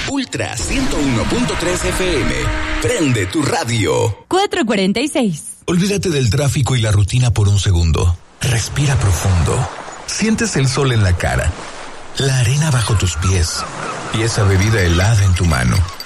Ultra 101.3 FM. Prende tu radio. 4:46. Olvídate del tráfico y la rutina por un segundo. Respira profundo. Sientes el sol en la cara, la arena bajo tus pies y esa bebida helada en tu mano.